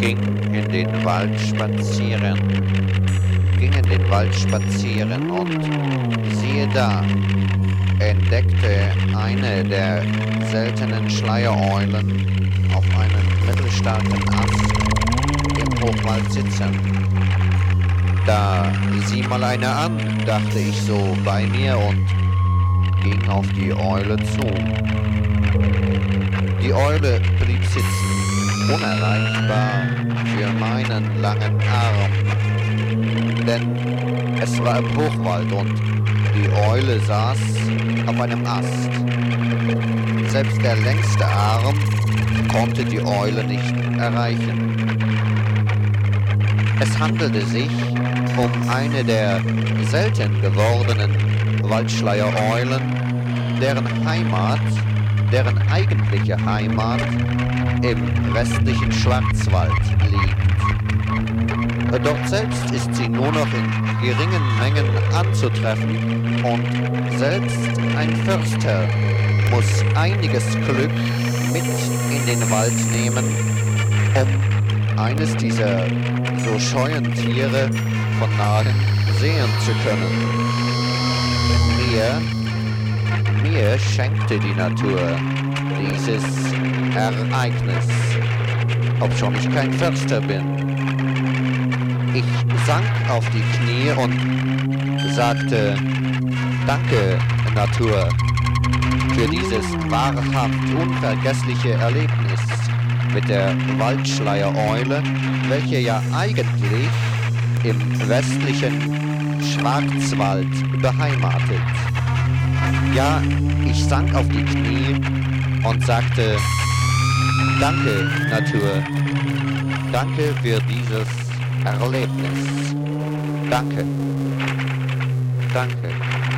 ging in den Wald spazieren, und siehe da, entdeckte eine der seltenen Schleiereulen auf einem mittelstarken Ast im Hochwald sitzen. Da sieh mal eine an, dachte ich so bei mir und ging auf die Eule zu. Die Eule blieb sitzen, unerreichbar für meinen langen Arm, denn es war im Hochwald und die Eule saß auf einem Ast. Selbst der längste Arm konnte die Eule nicht erreichen. Es handelte sich um eine der selten gewordenen Waldschleiereulen, deren eigentliche Heimat im westlichen Schwarzwald liegt. Dort selbst ist sie nur noch in geringen Mengen anzutreffen und selbst ein Förster muss einiges Glück mit in den Wald nehmen, um eines dieser so scheuen Tiere von nahem sehen zu können. Mir schenkte die Natur dieses Ereignis, obschon ich kein Förster bin. Ich sank auf die Knie und sagte, danke, Natur, für dieses wahrhaft unvergessliche Erlebnis mit der Waldschleiereule, welche ja eigentlich im westlichen Schwarzwald beheimatet. Ja, ich sank auf die Knie und sagte, danke, Natur, danke für dieses Erlebnis. Danke. Danke.